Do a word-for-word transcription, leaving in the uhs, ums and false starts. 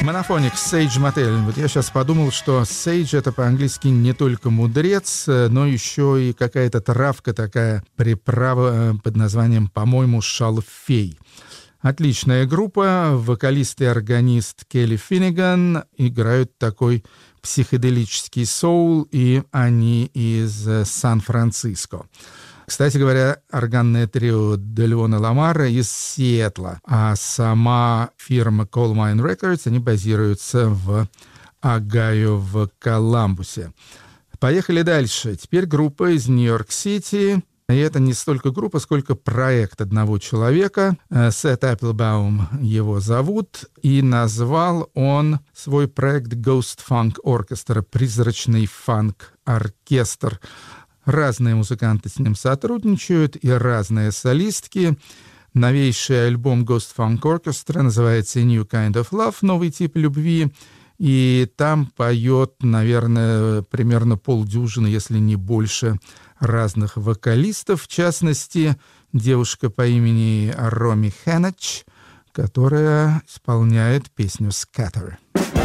Monophonic, Sage Motel. Вот я сейчас подумал, что Sage — это по-английски не только мудрец, но еще и какая-то травка такая, приправа под названием, по-моему, шалфей. Отличная группа, вокалист и органист Келли Финниган играют такой психоделический соул, и они из Сан-Франциско. Кстати говоря, органное трио Делеона Ламара из Сиэтла, а сама фирма Coal Mine Records, они базируются в Огайо, в Коламбусе. Поехали дальше. Теперь группа из Нью-Йорк-Сити. И это не столько группа, сколько проект одного человека. Сет Эпплбаум его зовут, и назвал он свой проект Ghost Funk Orchestra, призрачный фанк-оркестр. Разные музыканты с ним сотрудничают, и разные солистки. Новейший альбом Ghost Funk Orchestra называется New Kind of Love, новый тип любви. И там поет, наверное, примерно полдюжины, если не больше, разных вокалистов. В частности, девушка по имени Роми Хеннедж, которая исполняет песню «Scatter».